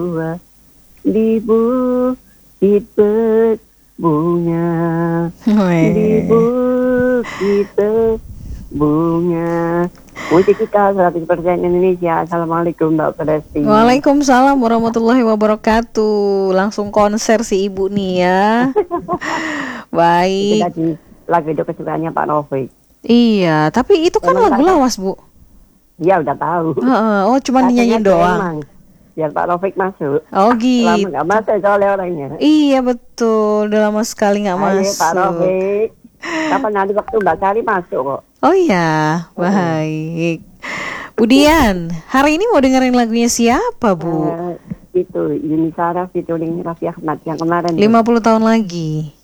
di bukit berbunga, di Weh. bukit berbunga. Musik kita 100% Indonesia. Assalamualaikum Mbak Presti. Waalaikumsalam warahmatullahi wabarakatuh. Langsung konser si ibu nih ya. Itu Baik. tadi lagu itu kesukaannya Pak Rafiq. Iya, tapi itu kan Emang lagu kakak, lawas, Bu. ya udah tahu. Heeh. Oh, cuman Katanya dinyanyiin tuh doang. emang biar Pak Rafiq masuk. Oh Lama nggak gitu. masuk soalnya orangnya. Iya betul, udah lama sekali nggak Ayo Pak masuk. Rafiq, kapan nanti waktu Mbak Sari masuk kok. Oh iya, Heeh. baik. Budian, hari ini mau dengerin lagunya siapa, Bu? Itu Yuni Sarah featuring Raffi Ahmad yang kemarin tuh. 50 tahun lagi.